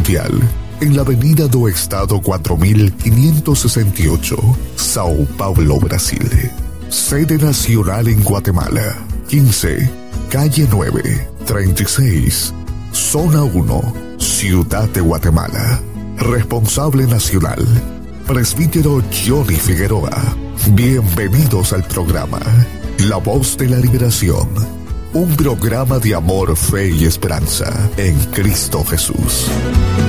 Mundial, en la Avenida do Estado 4568, Sao Paulo, Brasil. Sede nacional en Guatemala, 15, calle 9, 36, zona 1, Ciudad de Guatemala. Responsable nacional, Presbítero Johnny Figueroa. Bienvenidos al programa La Voz de la Liberación, un programa de amor, fe y esperanza en Cristo Jesús.